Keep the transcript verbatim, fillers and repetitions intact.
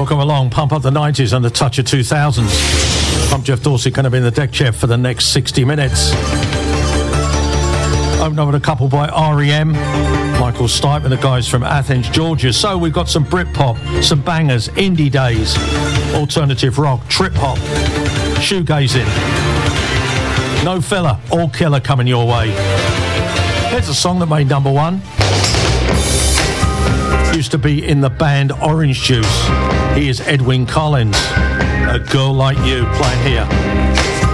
Welcome along. Pump up the nineties and the touch of two thousands. I'm Jeff Dorsey, going to be in the deck chair for the next sixty minutes. Open up with a couple by R E M, Michael Stipe and the guys from Athens, Georgia. So we've got some Britpop, some bangers, indie days, alternative rock, trip hop, shoegazing. No filler, all killer coming your way. Here's a song that made number one. Used to be in the band Orange Juice. He is Edwyn Collins. A Girl Like You, playing here.